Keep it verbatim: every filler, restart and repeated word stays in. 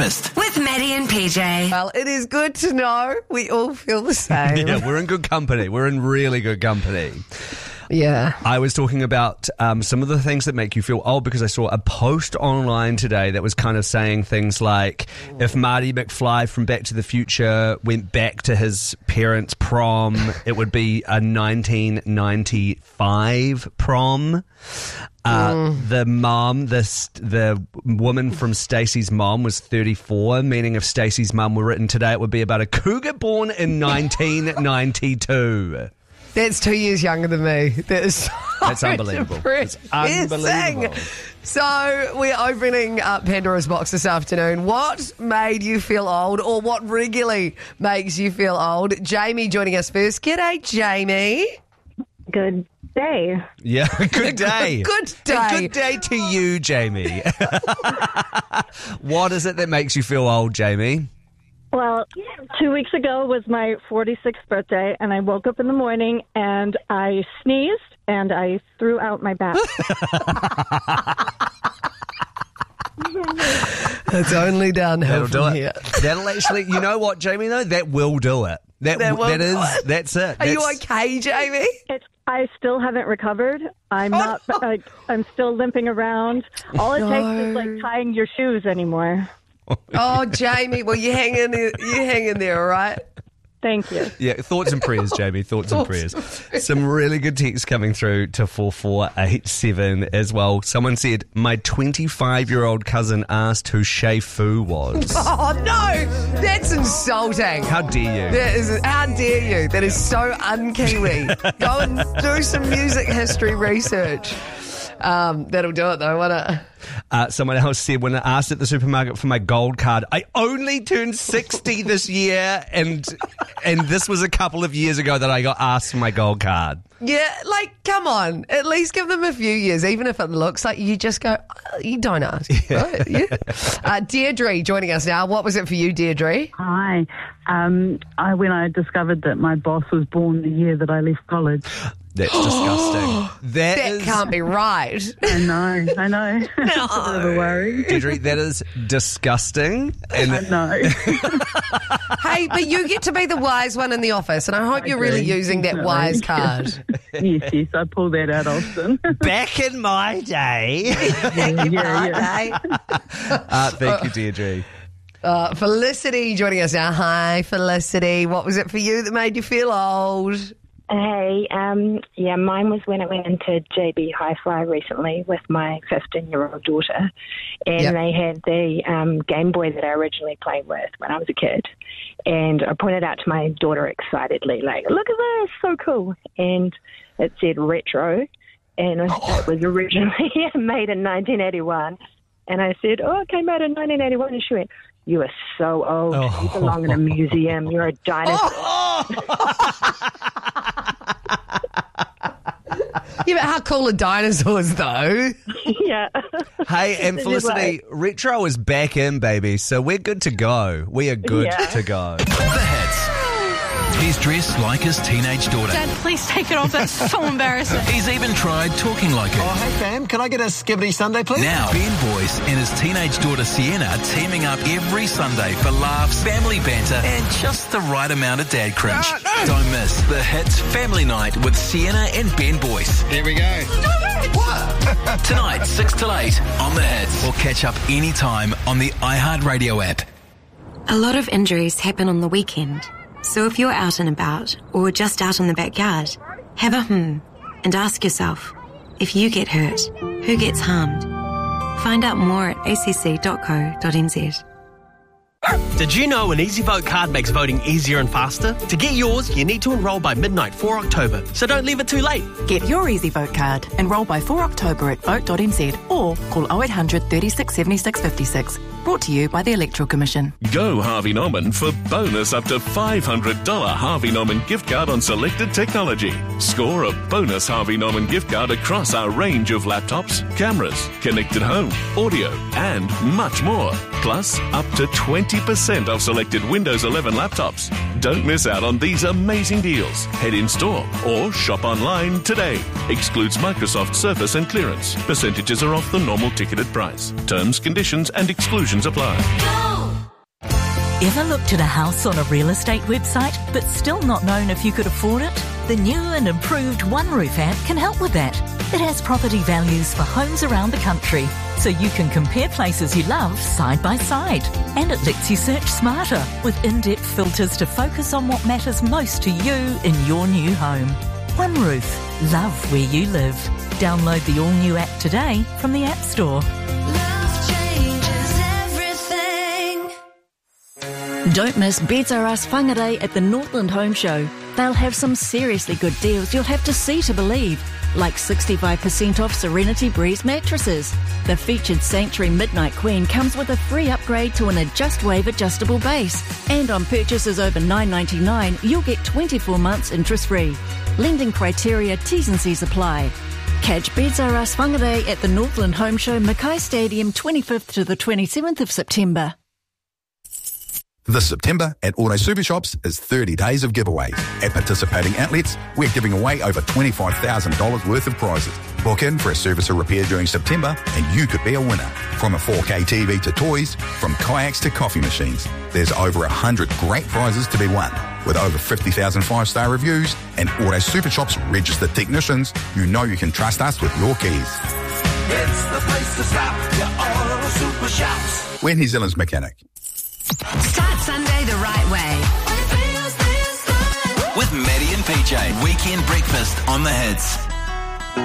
With Maddie and P J. Well, it is good to know we all feel the same. Yeah, we're in good company. We're in really good company. Yeah. I was talking about um, some of the things that make you feel old because I saw a post online today that was kind of saying things like if Marty McFly from Back to the Future went back to his parents' prom, it would be a nineteen ninety-five prom. Uh, mm. The mom, the, the woman from Stacey's mom was thirty-four, meaning if Stacey's mom were written today, it would be about a cougar born in nineteen ninety-two. That's two years younger than me. That is so That's unbelievable. It's unbelievable. So we're opening up Pandora's box this afternoon. What made you feel old, or what regularly makes you feel old? Jamie joining us first. G'day, Jamie. Good day. Yeah, good day. Good day. A good day to you, Jamie. What is it that makes you feel old, Jamie? Well, two weeks ago was my forty-sixth birthday, and I woke up in the morning and I sneezed and I threw out my back. It's only downhill That'll do from it. here. That'll actually, you know what, Jamie, though? That will do it. That, That will that do is, it. that's it. Are That's, you okay, Jamie? It's, I still haven't recovered. I'm Oh, not. no. I, I'm still limping around. All it No. takes is like tying your shoes anymore. Oh, Jamie, well, you hang in there, you hang in there, all right? Thank you. Yeah, thoughts and prayers, Jamie. Thoughts and Thoughts prayers. Some really good texts coming through to four four eight seven as well. Someone said, my twenty-five-year-old cousin asked who Shay Fu was. Oh, no, that's insulting. How dare you? That is, how dare you? That is so un-Kiwi. Go and do some music history research. Um, that'll do it, though, won't it? Uh, someone else said, when I asked at the supermarket for my gold card, I only turned sixty this year, and and this was a couple of years ago that I got asked for my gold card. Yeah, like, come on. At least give them a few years, even if it looks like you just go, oh, you don't ask. Right? Yeah. Uh, Deirdre joining us now. What was it for you, Deirdre? Hi. Um, I when I discovered that my boss was born the year that I left college. That's disgusting. That, That is, can't be right. I know, I know. It's a bit of a worry. Deirdre, that is disgusting. And I know. Hey, but you get to be the wise one in the office, and I hope I you're really do, using that definitely. wise card. yes, yes, I pull that out often. back in my day. yeah, yeah. Okay. Uh, thank you, Deirdre. Uh, Felicity joining us now. Hi, Felicity. What was it for you that made you feel old? Hey, um, yeah, mine was when I went into J B Hi-Fi recently with my fifteen-year-old daughter, and Yep. they had the um, Game Boy that I originally played with when I was a kid, and I pointed out to my daughter excitedly, like, look at this, so cool, and it said retro, and it was originally made in nineteen eighty-one, and I said, oh, it came out in nineteen eighty-one, and she went, you are so old, Oh. you belong in a museum, you're a dinosaur. Yeah, but how cool are dinosaurs, though? Yeah. Hey, and It's Felicity, like- retro is back in, baby, so we're good to go. We are good Yeah. to go. The hits. He's dressed like his teenage daughter. Dad, please take it off. That's so embarrassing. He's even tried talking like her. Oh, hey, fam, can I get a skibbity Sunday, please? Now, Ben Boyce and his teenage daughter Sienna teaming up every Sunday for laughs, family banter, and just the right amount of dad cringe. Don't miss the hits Family Night with Sienna and Ben Boyce. Here we go. What? Tonight, six till eight on the hits. Or catch up anytime on the iHeartRadio app. A lot of injuries happen on the weekend. So if you're out and about, or just out in the backyard, have a hmm and ask yourself, if you get hurt, who gets harmed? Find out more at a c c dot co dot n z. Did you know an EasyVote card makes voting easier and faster? To get yours, you need to enrol by midnight four October, so don't leave it too late. Get your EasyVote card. Enrol by four October at vote dot n z or call oh eight hundred, thirty-six, seventy-six, fifty-six. Brought to you by the Electoral Commission. Go Harvey Norman for bonus up to five hundred dollars Harvey Norman gift card on selected technology. Score a bonus Harvey Norman gift card across our range of laptops, cameras, connected home, audio, and much more. Plus, up to twenty percent off selected Windows eleven laptops. Don't miss out on these amazing deals. Head in store or shop online today. Excludes Microsoft Surface and clearance. Percentages are off the normal ticketed price. Terms, conditions, and exclusions apply. Go! Ever looked at a house on a real estate website but still not known if you could afford it? The new and improved OneRoof app can help with that. It has property values for homes around the country, so you can compare places you love side by side. And it lets you search smarter with in-depth filters to focus on what matters most to you in your new home. OneRoof. Love where you live. Download the all-new app today from the App Store. Don't miss Beds R Us Whangarei at the Northland Home Show. They'll have some seriously good deals you'll have to see to believe, like sixty-five percent off Serenity Breeze mattresses. The featured Sanctuary Midnight Queen comes with a free upgrade to an Adjust Wave adjustable base. And on purchases over nine dollars ninety-nine, you'll get twenty-four months interest-free. Lending criteria, T's and C's apply. Catch Beds R Us Whangarei at the Northland Home Show, Mackay Stadium, twenty-fifth to the twenty-seventh of September. This September at Auto Super Shops is thirty days of giveaways. At participating outlets, we're giving away over twenty-five thousand dollars worth of prizes. Book in for a service or repair during September and you could be a winner. From a four K T V to toys, from kayaks to coffee machines, there's over one hundred great prizes to be won. With over fifty thousand five-star reviews and Auto Super Shops registered technicians, you know you can trust us with your keys. It's the place to stop, your Auto Super Shops. We're New Zealand's mechanic. Start Sunday the right way. With Maddie and P J. Weekend breakfast on the Hits.